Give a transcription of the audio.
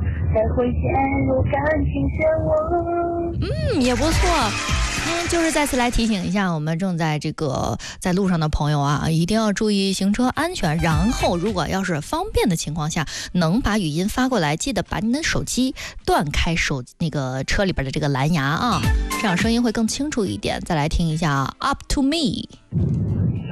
才会陷入感情漩涡。 也不错。就是再次来提醒一下我们正在在路上的朋友啊，一定要注意行车安全。然后，如果要是方便的情况下，能把语音发过来，记得把你的手机断开车里边的这个蓝牙啊，这样声音会更清楚一点。再来听一下 Up to Me。